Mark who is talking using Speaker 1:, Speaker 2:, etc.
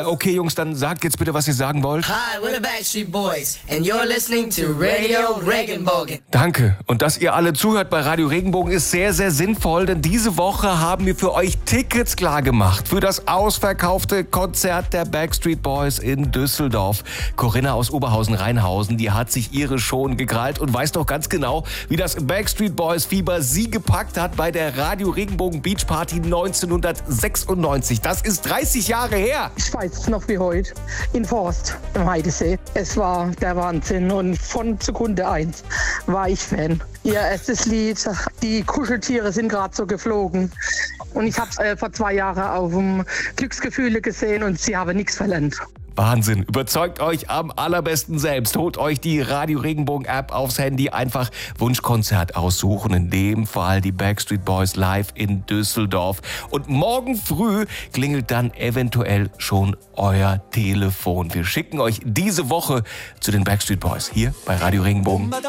Speaker 1: Okay, Jungs, dann sagt jetzt bitte, was ihr sagen wollt.
Speaker 2: Hi, we're the Backstreet Boys and you're listening to Radio Regenbogen.
Speaker 1: Danke. Und dass ihr alle zuhört bei Radio Regenbogen ist sehr, sehr sinnvoll, denn diese Woche haben wir für euch Tickets klar gemacht für das ausverkaufte Konzert der Backstreet Boys in Düsseldorf. Corinna aus Oberhausen-Rheinhausen, die hat sich ihre schon gekrallt und weiß doch ganz genau, wie das Backstreet Boys Fieber sie gepackt hat bei der Radio Regenbogen Beach Party 1996. Das ist 30 Jahre her.
Speaker 3: Ich weiß es noch wie heute, in Forst im Heidesee. Es war der Wahnsinn und von Sekunde 1 war ich Fan. Ihr erstes Lied, die Kuscheltiere sind gerade so geflogen. Und ich habe es vor 2 Jahren auf dem Glücksgefühle gesehen und sie haben nichts verlernt.
Speaker 1: Wahnsinn. Überzeugt euch am allerbesten selbst. Holt euch die Radio Regenbogen App aufs Handy. Einfach Wunschkonzert aussuchen. In dem Fall die Backstreet Boys live in Düsseldorf. Und morgen früh klingelt dann eventuell schon euer Telefon. Wir schicken euch diese Woche zu den Backstreet Boys hier bei Radio Regenbogen.